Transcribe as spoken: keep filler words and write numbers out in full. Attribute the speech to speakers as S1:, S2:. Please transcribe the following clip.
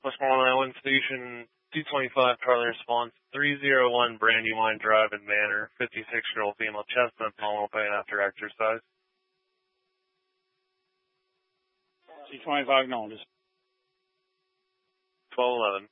S1: Westmoreland Island Station, two twenty-five, Charlie response, three oh one Brandywine Drive in Manor, fifty-six-year-old female, chest and abdominal pain after exercise.
S2: two twenty-five, no, just
S1: twelve eleven.